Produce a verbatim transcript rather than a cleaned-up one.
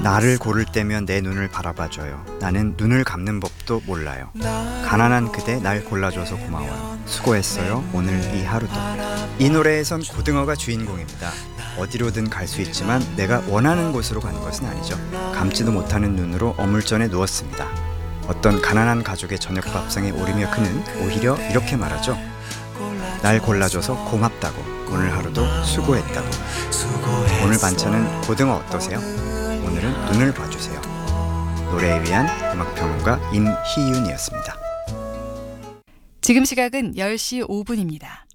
나를 고를 때면 내 눈을 바라봐줘요. 나는 눈을 감는 법도 몰라요. 가난한 그대 날 골라줘서 고마워요. 수고했어요. 오늘 이 하루도. 이 노래에선 고등어가 주인공입니다. 어디로든 갈 수 있지만 내가 원하는 곳으로 가는 것은 아니죠. 감지도 못하는 눈으로 어물전에 누웠습니다. 어떤 가난한 가족의 저녁 밥상에 오르며 그는 오히려 이렇게 말하죠. 날 골라줘서 고맙다고. 오늘 하루도 수고했다고. 오늘 반찬은 고등어 어떠세요? 오늘은 눈을 봐주세요. 노래에 위한 음악평론가 임희윤이었습니다. 지금 시각은 열 시 오 분입니다.